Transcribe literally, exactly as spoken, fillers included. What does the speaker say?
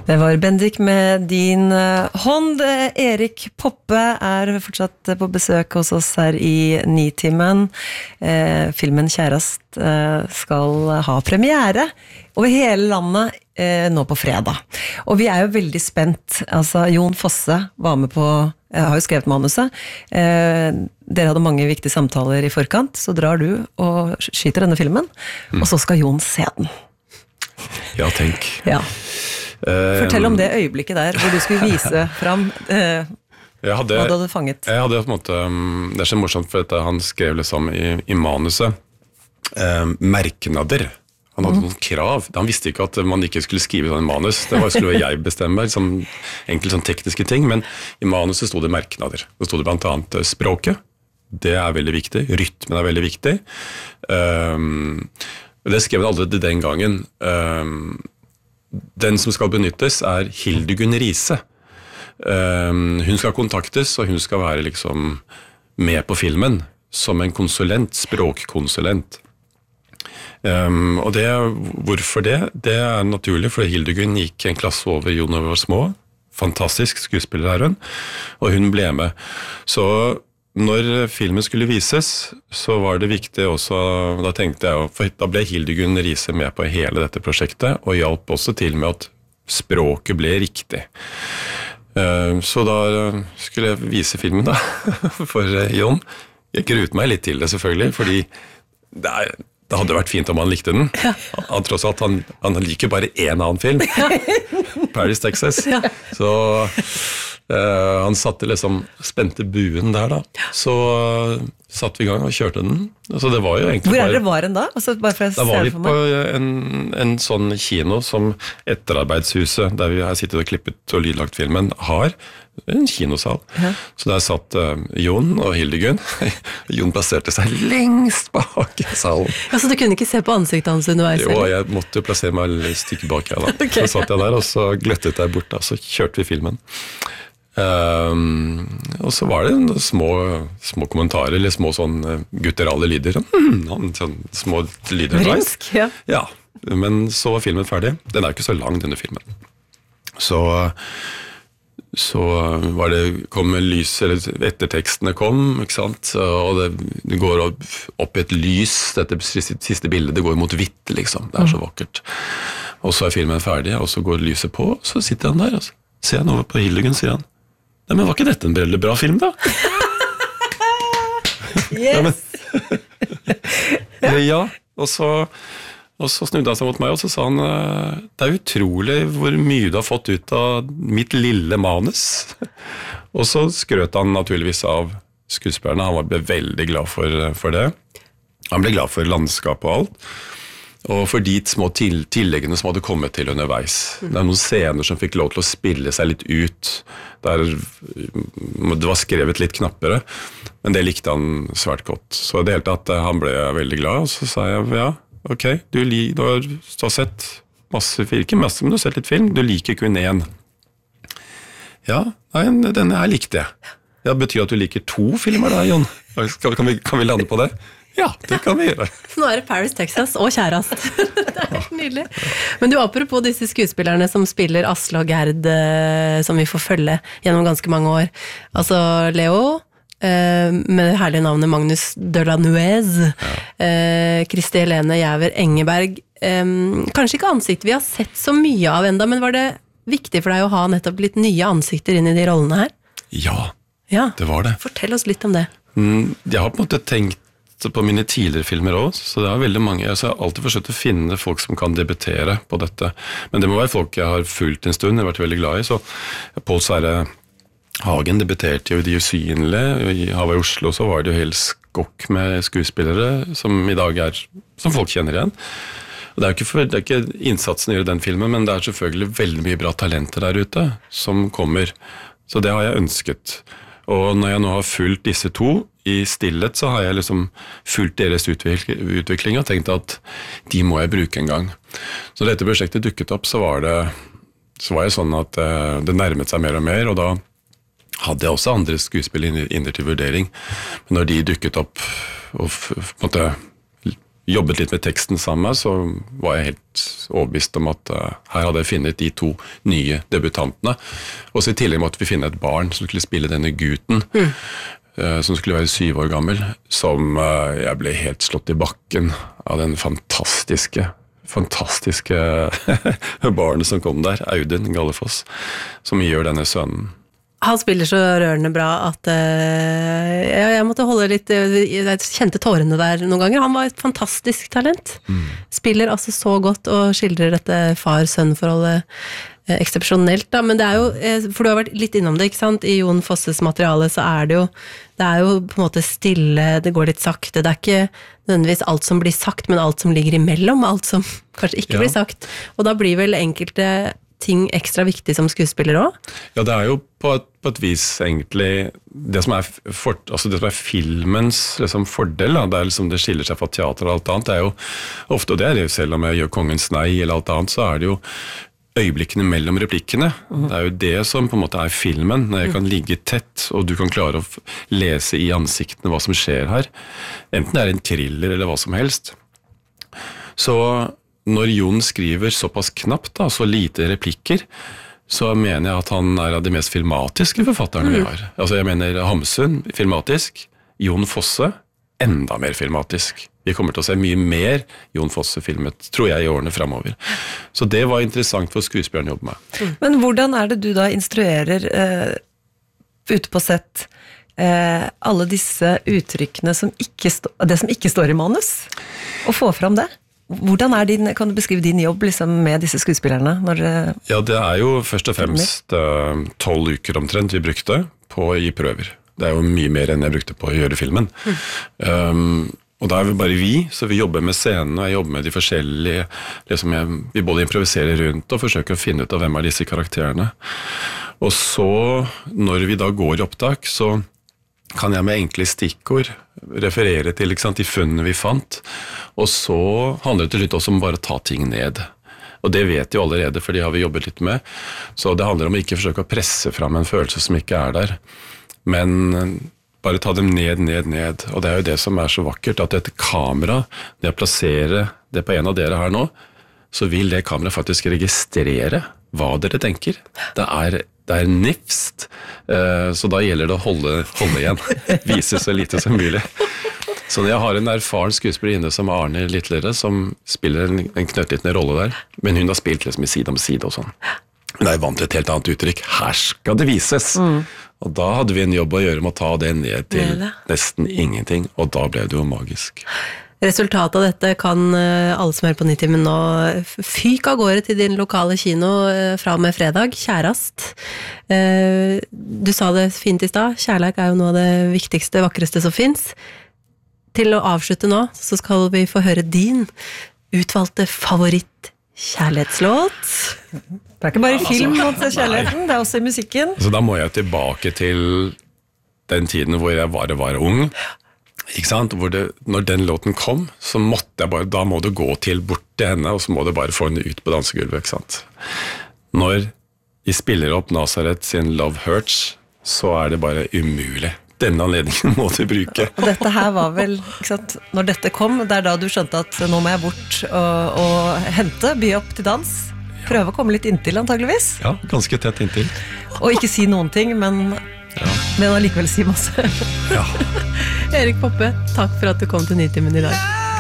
Det var Bendik med din hånd. Erik Poppe er fortsatt på besøk hos oss her i Nitimen. Eh, filmen Kjærast eh, skal ha premiere over hele landet eh, nå på fredag. Og vi er jo veldig spent. Altså, Jon Fosse var med på, jeg har jo skrevet manuset. Eh, dere hadde mange viktige samtaler i forkant, så drar du og skyter denne filmen, mm. og så skal Jon se den. Ja, tenk. Ja. Fortell om det øyeblikket der, hvor du skulle vise frem eh, jeg hadde, hva du hadde fanget. Jeg hadde på en måte, det er så morsomt, for at han skrev liksom i, i manuset, eh, merknader. Han hadde mm. noen krav. Han visste ikke at man ikke skulle skrive sånn manus. Det var, skulle jeg bestemme, liksom, enkelt sånn tekniske ting, men i manuset stod det merknader. Det stod det blant annet språket. Det er veldig viktig. Rytmen er veldig viktig. Um, det skrev han allerede den gangen. Um, Den som skal benyttes er Hildegunn Riise. Um, hun skal kontaktes, og hun skal være liksom med på filmen som en konsulent, språkkonsulent. Um, og det, hvorfor det? Det er naturlig, for Hildegunn gikk en klasse over Jon når vi var små. Fantastisk skuespiller er hun, og hun ble med. Så når filmen skulle vises, så var det viktig også, da tenkte jeg, for da ble Hildegunn Riise med på hele dette prosjektet, og hjalp også til med at språket ble riktig. Så da skulle jeg vise filmen da, for Jon. Jeg gruet meg litt til det selvfølgelig, fordi det, er, det hadde vært fint om han likte den. Han, tross alt, han, han liker bare en annen film, Paris, Texas. Så... Uh, han satte liksom, spente buen der da, så uh, satt vi i gang og kjørte den. Så det var jo egentlig Hvor er det var den da? Altså, bare for da var vi på en, en sånn kino som Etterarbeidshuset, der vi har sittet og klippet og lydlagt filmen, har en kinosal. Ja. Så der satt uh, Jon og Hildegunn. Jon plasserte seg lengst bak i salen. Ja, så du kunne ikke se på ansiktet hans underveis? Jo, eller? Jeg måtte jo plassere meg et stykke bak her da. Okay. Så satt jeg der, og så gløttet jeg bort da, så kjørte vi filmen. Um, og så var det små, små kommentarer, eller små sånn gutterale lyder, sånn, sånn små lyder. Vrimsk, ja. Ja, men så var filmen ferdig. Den er ikke så lang, denne filmen. Så, så var det, kom lys, eller ettertekstene kom, ikke sant, og det, det går opp, opp i et lys, dette siste bildet, det går mot hvitt, liksom, det er så vakkert. Og så er filmen ferdig, og så går lyset på, og så sitter han der, og så ser han over på Hildegunn, sier han, nei, men var ikke dette en veldig bra film, da? Yes! Ja, men, ja, og så, og så snudde han seg mot meg, og så sa han, det er utrolig hvor mye du har fått ut av mitt lille manus. Og så skrøt han naturligvis av skuespillerne, han ble veldig glad for, for det. Han ble glad for landskap og alt. Og for de små til, tilleggene som hadde kommet til underveis. Det er noen scener som fikk lov til å spille seg litt ut, der det var skrevet litt knappere, men det likte han svært godt. Så det hele tatt, han ble veldig glad, og så sa jeg, ja, ok, du, li, du, har, du har sett masse, ikke masse, men du har sett litt film, du liker kun én. Ja, nei, denne her likte jeg. Ja, det betyr at du liker to filmer da, Jon. Kan vi, kan vi lande på det? Ja, det kan vi gjøre. Så nå er det Paris, Texas og Kjærast. Det er helt nydelig. Men du, apropos disse skuespillerne som spiller Asle og Gerd, som vi får følge gjennom ganske mange år. Altså Leo, med det herlige navnet Magnus Delanuez, ja. Kristi Helene Jæver Engeberg. Kanskje ikke ansikt vi har sett så mye av enda, men var det viktig for deg å ha nettopp litt nye ansikter inn i de rollene her? Ja, ja. Det var det. Fortell oss litt om det. Jeg har på en måte tenkt på mine tidligere filmer også, så det er veldig mange. Jeg har alltid forsøkt å finne folk som kan debutere på dette, men det må være folk jeg har fulgt en stund, jeg har vært veldig glad i, så Pål Sverre Hagen debuterte jo i De Usynlige, i Hawaii Oslo så var det jo helt skokk med skuespillere som i dag er, som folk kjenner igjen. Og det er jo ikke, for, det er ikke innsatsen å gjøre den filmen, men det er selvfølgelig veldig mye bra talenter der ute som kommer, så det har jeg ønsket. Og når jeg nå har fulgt disse to i stillhet, så har jeg liksom fulgt deres utvikling og tenkt at de må jeg bruke en gang. Så da dette prosjektet dukket opp, så var det, så var jeg sånn at det nærmet seg mer og mer, og da hadde jeg også andre skuespill inne til vurdering. Men når de dukket opp og på en måte jobbet litt med teksten sammen, så var jeg helt overbevist om at uh, her hadde jeg funnet de to nye debutantene. Og så i tillegg måtte vi finne et barn som skulle spille denne gutten, mm. uh, som skulle være syv år gammel, som uh, jeg ble helt slått i bakken av den fantastiske, fantastiske barnet som kom der, Audun Gallefoss, som gjør denne sønnen. Han spiller så rørende bra at uh, jeg, jeg måtte holde litt, jeg kjente tårene der noen ganger. Han var et fantastisk talent. Mm. Spiller altså så godt og skildrer dette far-sønn-forholdet uh, eksepsjonelt da, men det er jo, uh, for du har vært litt innom det, ikke sant? I Jon Fosses materiale så er det jo, det er jo på en måte stille, det går litt sakte, det er ikke nødvendigvis alt som blir sagt, men alt som ligger imellom, alt som kanskje ikke ja. Blir sagt. Og da blir vel enkelte ting ekstra viktig som skuespiller også? Ja, det er jo på et, på et vis egentlig det som er, for, altså det som er filmens liksom, fordel, da, det er liksom det skiller seg fra teater og alt annet, det er jo ofte, og det er det jo selv om jeg gjør Kongens nei eller alt annet, så er det jo øyeblikkene mellom replikkene. Mm. Det er jo det som på en måte er filmen, når jeg kan ligge tett, og du kan klare å lese i ansiktene hva som skjer her. Enten det er en thriller eller hva som helst. Så når Jon skriver såpass knapt, da, så lite replikker, så mener jeg at han er av de mest filmatiske forfatterne mm. vi har. Altså jeg mener Hamsun, filmatisk, Jon Fosse, enda mer filmatisk. Vi kommer til å se mye mer Jon Fosse filmet, tror jeg, i årene fremover. Så det var interessant for skuespilleren å jobbe med. Mm. Men hvordan er det du da instruerer uh, ute på sett uh, alle disse uttrykkene som ikke stå, det som ikke står i manus, og få fram det? Hvordan er din, kan du beskrive din jobb liksom, med disse skuespillerne? Når ja, det er jo først og fremst tolv uh, uker omtrent vi brukte på å gi prøver. Det er jo mye mer enn jeg brukte på å gjøre filmen. Mm. Um, og da er vi bare vi, så vi jobber med scenene, og jeg jobber med de forskjellige, liksom jeg, vi både improviserer rundt og forsøker å finne ut av hvem er disse karakterene. Og så, når vi da går i opptak, så kan jeg med enkle stikkord referere til ikke sant, de funnene vi fant, og så handler det til slutt også om bare å ta ting ned. Og det vet jo allerede, for det har vi jobbet litt med. Så det handler om å ikke forsøke å presse fram en følelse som ikke er der, men bare ta dem ned, ned, ned. Og det er jo det som er så vakkert, at et kamera, det å plassere det på en av dere her nå, så vil det kamera faktisk registrere hva dere tenker. Det er Det er nifst, så da gjelder det å holde, holde igjen, vise så lite som mulig. Så når jeg har en erfaren skuespiller inne som Arne Litlere, som spiller en, en knøttliten rolle der, men hun har spilt liksom i side om side og sånn. Hun er vant til et helt annet uttrykk. Her skal det vises! Mm. Og da hadde vi en jobb å gjøre med å ta det ned til nesten ingenting, og da ble det jo magisk. Resultatet av dette kan alle som hører på Nitimen nå fyke av gårde til din lokale kino fra og med fredag, Kjærast. Du sa det fint i stad, kjærleik er jo noe av det viktigste, vakreste som finnes. Til å avslutte nå, så skal vi få høre din utvalgte favoritt kjærlighetslåt. Det er ikke bare i film man ser kjærligheten, det er også i musikken. Så da må jeg tilbake til den tiden hvor jeg bare var ung. Ikke sant? Hvor det, når den låten kom, så måtte jeg bare, da må du gå til bort til henne, og så må du bare få henne ut på dansegulvet, ikke sant? Når de spiller opp Nazareth sin Love Hurts, så er det bare umulig. Denne anledningen må du bruke. Og dette her var vel, ikke sant, når dette kom, det er da du skjønte at nå må jeg bort og, og hente, by opp til dans, prøve å komme litt inntil antageligvis. Ja, ganske tett inntil. Og ikke si noen ting, men... Ja. Men allikevel si masse. Ja. Erik Poppe, takk for at du kom til Nitimen i dag.